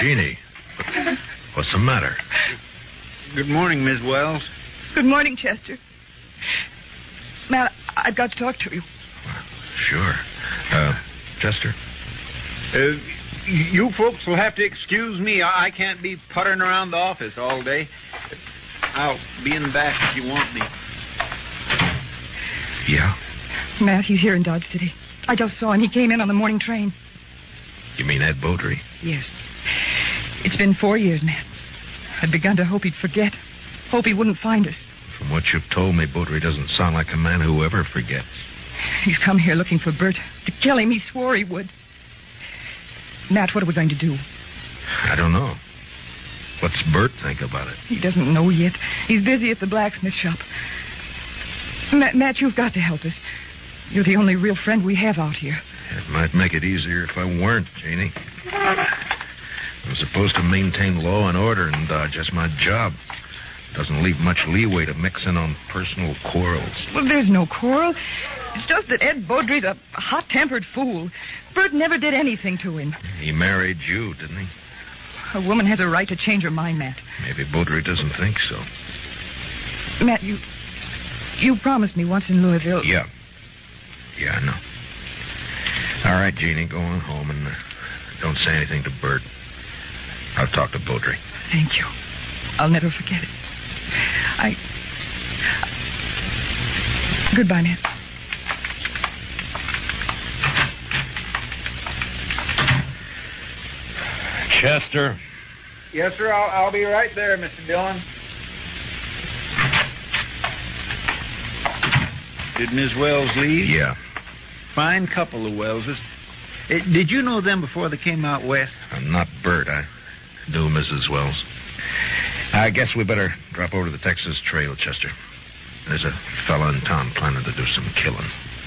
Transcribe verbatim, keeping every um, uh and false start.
Jeannie, what's the matter? Good morning, Miss Wells. Good morning, Chester. Matt, I've got to talk to you. Sure. Uh, Chester? Uh, you folks will have to excuse me. I can't be puttering around the office all day. I'll be in the back if you want me. Yeah? Matt, he's here in Dodge City. I just saw him. He came in on the morning train. You mean Ed Beaudry? Yes. It's been four years, Matt. I'd begun to hope he'd forget. Hope he wouldn't find us. From what you've told me, Beaudry doesn't sound like a man who ever forgets. He's come here looking for Bert. To kill him, he swore he would. Matt, what are we going to do? I don't know. What's Bert think about it? He doesn't know yet. He's busy at the blacksmith shop. Matt, Matt, you've got to help us. You're the only real friend we have out here. It might make it easier if I weren't, Jeannie. I'm supposed to maintain law and order in Dodge. That's my job. Doesn't leave much leeway to mix in on personal quarrels. Well, there's no quarrel. It's just that Ed Beaudry's a hot-tempered fool. Bert never did anything to him. He married you, didn't he? A woman has a right to change her mind, Matt. Maybe Beaudry doesn't think so. Matt, you... You promised me once in Louisville... Yeah. Yeah, I know. All right, Jeannie, go on home and uh, don't say anything to Bert. I'll talk to Beaudry. Thank you. I'll never forget it. I... Goodbye, Matt. Chester. Yes, sir. I'll, I'll be right there, Mister Dillon. Did Miss Wells leave? Yeah. Fine couple of Welleses. Uh, did you know them before they came out west? I'm not Bert. I knew Missus Wells. I guess we better drop over to the Texas Trail, Chester. There's a fella in town planning to do some killing.